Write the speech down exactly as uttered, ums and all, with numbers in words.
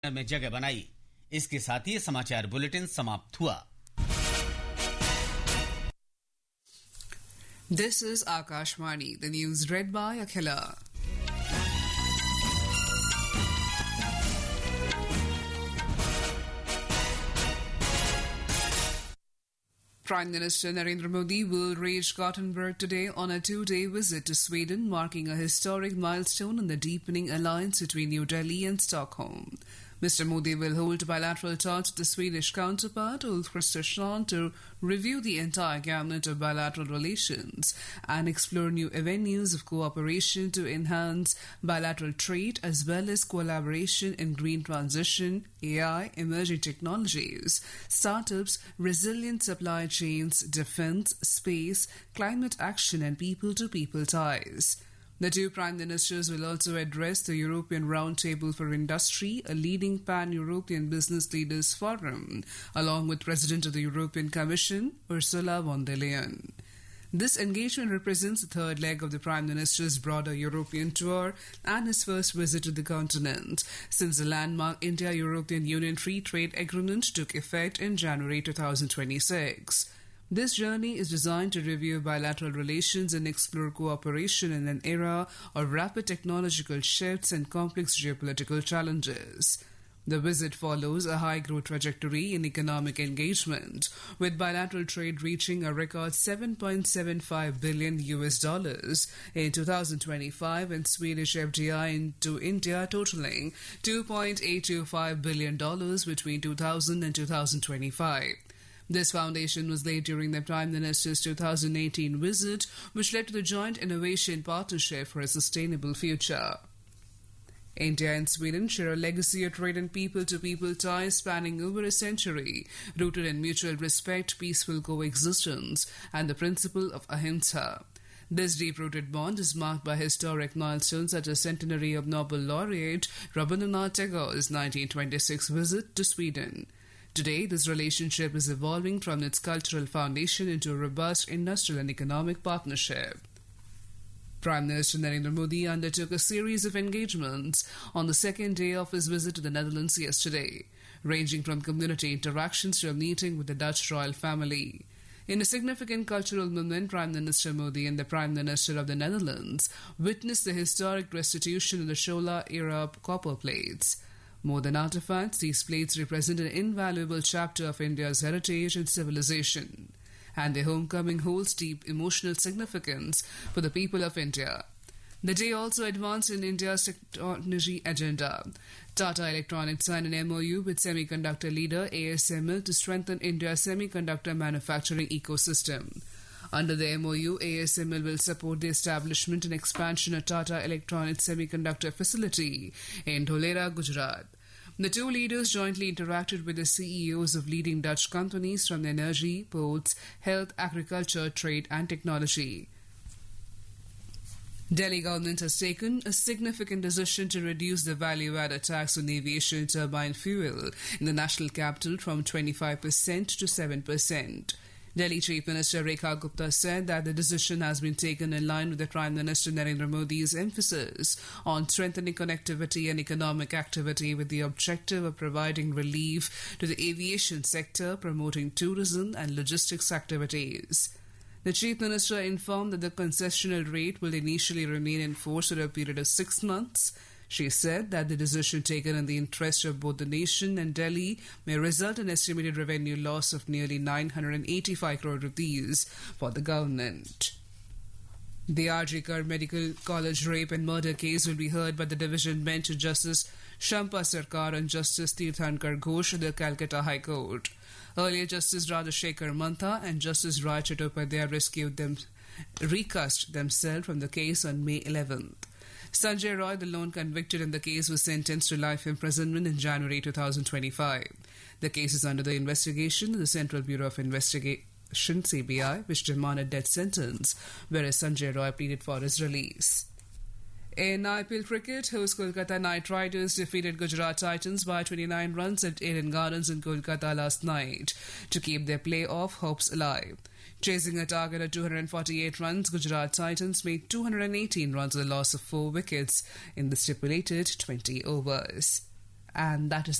में जगह बनाई। इसके साथ ही समाचार बुलेटिन समाप्त हुआ। This is Akashvani, the news read by Akhila. Prime Minister Narendra Modi will reach Gothenburg today on a two-day visit to Sweden, marking a historic milestone in the deepening alliance between New Delhi and Stockholm. Mister Modi will hold bilateral talks with the Swedish counterpart Ulf Kristersson to review the entire gamut of bilateral relations and explore new avenues of cooperation to enhance bilateral trade as well as collaboration in green transition, A I, emerging technologies, startups, resilient supply chains, defense, space, climate action and people-to-people ties. The two prime ministers will also address the European Roundtable for Industry, a leading pan-European business leaders forum, along with President of the European Commission, Ursula von der Leyen. This engagement represents the third leg of the Prime Minister's broader European tour and his first visit to the continent since the landmark India-European Union Free Trade Agreement took effect in January twenty twenty-six. This journey is designed to review bilateral relations and explore cooperation in an era of rapid technological shifts and complex geopolitical challenges. The visit follows a high-growth trajectory in economic engagement, with bilateral trade reaching a record seven point seven five billion U S dollars in two thousand twenty-five and Swedish F D I into India totaling two point eight two five billion dollars between two thousand and two thousand twenty-five. This foundation was laid during the Prime Minister's two thousand eighteen visit, which led to the Joint Innovation Partnership for a Sustainable Future. India and Sweden share a legacy of trade and people-to-people ties spanning over a century, rooted in mutual respect, peaceful coexistence, and the principle of ahimsa. This deep-rooted bond is marked by historic milestones such as centenary of Nobel laureate Rabindranath Tagore's nineteen twenty-six visit to Sweden. Today, this relationship is evolving from its cultural foundation into a robust industrial and economic partnership. Prime Minister Narendra Modi undertook a series of engagements on the second day of his visit to the Netherlands yesterday, ranging from community interactions to a meeting with the Dutch royal family. In a significant cultural moment, Prime Minister Modi and the Prime Minister of the Netherlands witnessed the historic restitution of the Shola-era copper plates. More than artifacts, these plates represent an invaluable chapter of India's heritage and civilization, and their homecoming holds deep emotional significance for the people of India. The day also advanced in India's technology agenda. Tata Electronics signed an M O U with semiconductor leader A S M L to strengthen India's semiconductor manufacturing ecosystem. Under the M O U, A S M L will support the establishment and expansion of Tata Electronics semiconductor facility in Dholera, Gujarat. The two leaders jointly interacted with the C E Os of leading Dutch companies from energy, ports, health, agriculture, trade and technology. Delhi government has taken a significant decision to reduce the value-added tax on aviation turbine fuel in the national capital from twenty-five percent to seven percent. Delhi Chief Minister Rekha Gupta said that the decision has been taken in line with the Prime Minister Narendra Modi's emphasis on strengthening connectivity and economic activity with the objective of providing relief to the aviation sector, promoting tourism and logistics activities. The Chief Minister informed that the concessional rate will initially remain in force for a period of six months. She said that the decision taken in the interest of both the nation and Delhi may result in estimated revenue loss of nearly nine hundred eighty-five crore rupees for the government. The R G Kar Medical College rape and murder case will be heard by the division bench of Justice Shampa Sarkar and Justice Tirthankar Ghosh of the Calcutta High Court. Earlier, Justice Rajashekar Mantha and Justice Rai Chattopadhyay rescued them, recused themselves from the case on May eleventh. Sanjay Roy, the lone convicted in the case, was sentenced to life imprisonment in January twenty twenty-five. The case is under the investigation of the Central Bureau of Investigation, C B I, which demanded death sentence, whereas Sanjay Roy pleaded for his release. In I P L cricket, host Kolkata Knight Riders defeated Gujarat Titans by twenty-nine runs at Eden Gardens in Kolkata last night to keep their playoff hopes alive. Chasing a target of two hundred forty-eight runs, Gujarat Titans made two hundred eighteen runs with a loss of four wickets in the stipulated twenty overs. and that is